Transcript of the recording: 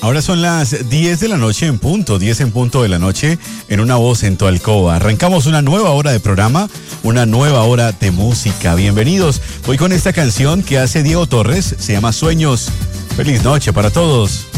Ahora son las 10 de la noche en punto, 10 en punto de la noche, en Una Voz en tu Alcoba. Arrancamos una nueva hora de programa, una nueva hora de música. Bienvenidos. Voy con esta canción que hace Diego Torres, se llama Sueños. Feliz noche para todos.